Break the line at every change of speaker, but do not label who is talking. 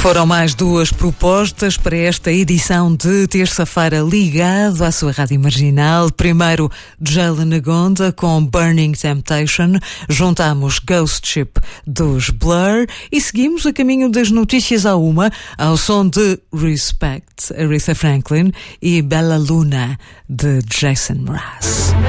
Foram mais duas propostas para esta edição de terça-feira ligado à sua Rádio Marginal. Primeiro, Jalen Nagonda com Burning Temptation. Juntamos Ghost Ship dos Blur e seguimos a caminho das notícias à uma, ao som de Respect, Aretha Franklin e Bella Luna de Jason Mraz.